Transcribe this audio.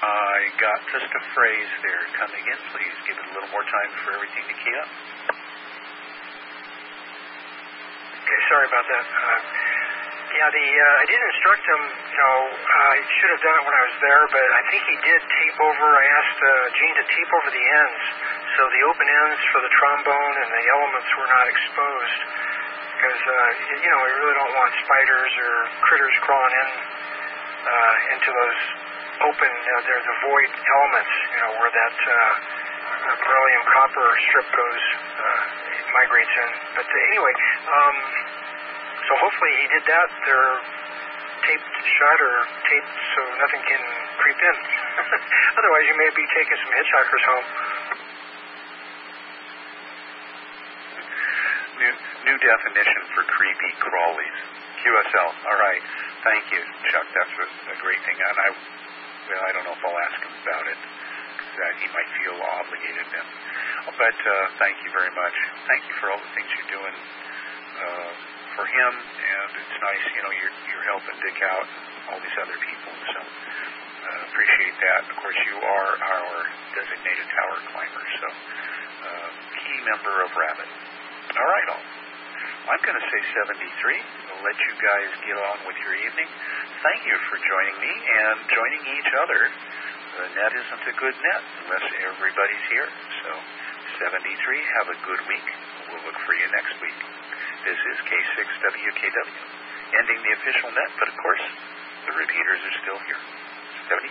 I got just a phrase there coming in. Please give it a little more time for everything to key up. Okay, sorry about that. I did instruct him, I should have done it when I was there, but I think he did tape over. I asked Gene to tape over the ends, so the open ends for the trombone and the elements were not exposed. Because, we really don't want spiders or critters crawling into those open, they're the void elements, where that beryllium copper strip goes, migrates in. But anyway, so hopefully he did that. They're taped shut or taped so nothing can creep in. Otherwise you may be taking some hitchhikers home. New definition for creepy crawlies. QSL. All right. Thank you, Chuck. That's a great thing. And I don't know if I'll ask him about it. He might feel obligated then. But thank you very much. Thank you for all the things you're doing for him. And it's nice, you're helping Dick out and all these other people. So appreciate that. Of course, you are our designated tower climber. So key member of Rabbit. All right, all. I'm going to say 73. I'll let you guys get on with your evening. Thank you for joining me and joining each other. The net isn't a good net unless everybody's here. So 73, have a good week. We'll look for you next week. This is K6WKW, ending the official net, but of course, the repeaters are still here.